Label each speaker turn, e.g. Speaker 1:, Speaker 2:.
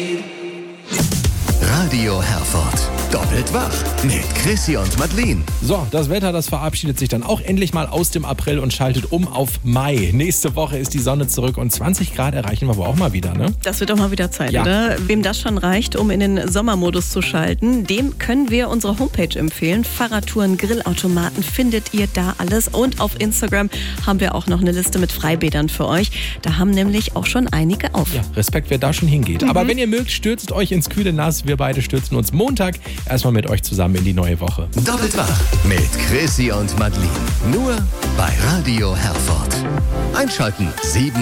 Speaker 1: Radio Herford. Doppelt wach mit Chrissy und Madeleine.
Speaker 2: So, das Wetter, das verabschiedet sich dann auch endlich mal aus dem April und schaltet um auf Mai. Nächste Woche ist die Sonne zurück und 20 Grad erreichen wir aber auch mal wieder, ne?
Speaker 3: Das wird doch mal wieder Zeit,
Speaker 2: Ja.
Speaker 3: oder? Wem das schon reicht, um in den Sommermodus zu schalten, dem können wir unsere Homepage empfehlen. Fahrradtouren, Grillautomaten findet ihr da alles. Und auf Instagram haben wir auch noch eine Liste mit Freibädern für euch. Da haben nämlich auch schon einige auf.
Speaker 2: Ja, Respekt, wer da schon hingeht. Aber wenn ihr mögt, stürzt euch ins kühle Nass. Wir beide stürzen uns Montag erstmal mit euch zusammen in die neue Woche.
Speaker 1: Doppelt wach mit Chrissy und Madeleine. Nur bei Radio Herford. Einschalten 7